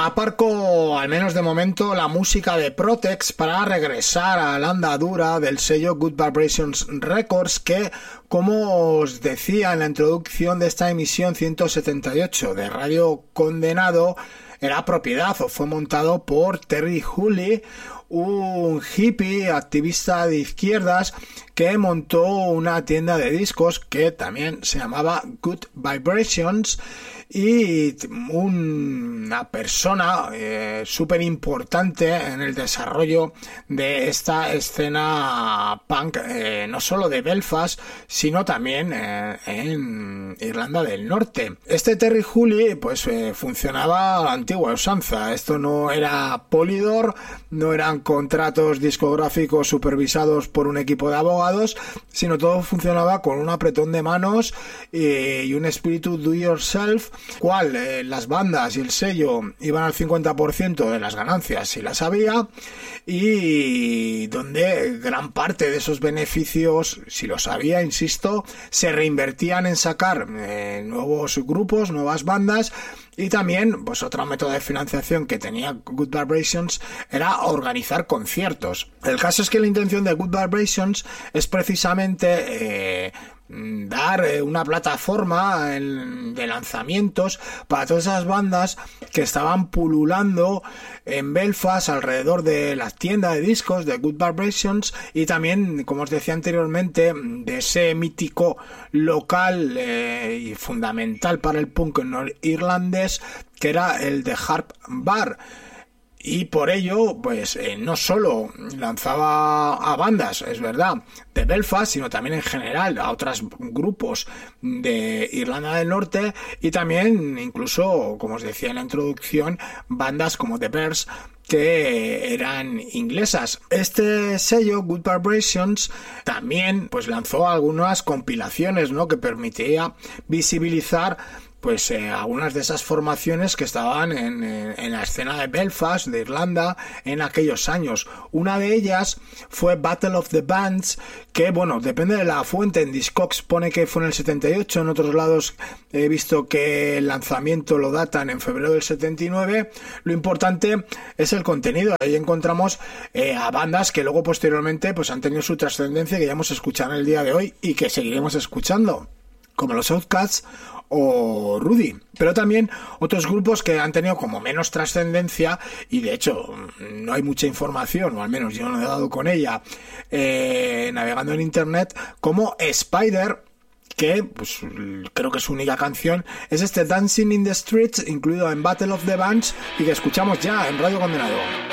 Aparco, al menos de momento, la música de Protex para regresar a la andadura del sello Good Vibrations Records, que, como os decía en la introducción de esta emisión 178 de Radio Condenado, era propiedad o fue montado por Terry Hooley, un hippie activista de izquierdas que montó una tienda de discos que también se llamaba Good Vibrations, y una persona súper importante en el desarrollo de esta escena punk, no solo de Belfast, sino también en Irlanda del Norte. Este Terry Hooley pues funcionaba a la antigua usanza. Esto no era Polydor, no eran contratos discográficos supervisados por un equipo de abogados, sino todo funcionaba con un apretón de manos y un espíritu do yourself, cual las bandas y el sello iban al 50% de las ganancias si las había, y donde gran parte de esos beneficios, si los había, insisto, se reinvertían en sacar nuevos grupos, nuevas bandas. Y también, pues otro método de financiación que tenía Good Vibrations era organizar conciertos. El caso es que la intención de Good Vibrations es precisamente dar una plataforma de lanzamientos para todas esas bandas que estaban pululando en Belfast alrededor de la tienda de discos de Good Vibrations, y también, como os decía anteriormente, de ese mítico local y fundamental para el punk norirlandés que era el The Harp Bar. Y por ello, pues no solo lanzaba a bandas, es verdad, de Belfast, sino también en general a otros grupos de Irlanda del Norte, y también incluso, como os decía en la introducción, bandas como The Bears, que eran inglesas. Este sello, Good Vibrations, también pues lanzó algunas compilaciones, ¿no?, que permitía visibilizar pues algunas de esas formaciones que estaban en la escena de Belfast, de Irlanda, en aquellos años. Una de ellas fue Battle of the Bands, que, bueno, depende de la fuente. En Discogs pone que fue en el 78, en otros lados he visto que el lanzamiento lo datan en febrero del 79. Lo importante es el contenido. Ahí encontramos a bandas que luego posteriormente pues han tenido su trascendencia, que ya hemos escuchado en el día de hoy y que seguiremos escuchando, como los Outcasts o Rudy, pero también otros grupos que han tenido como menos trascendencia, y de hecho no hay mucha información, o al menos yo no he dado con ella navegando en internet, como Spider, que pues creo que su única canción es este Dancing in the Streets, incluido en Battle of the Bands, y que escuchamos ya en Radio Condenado.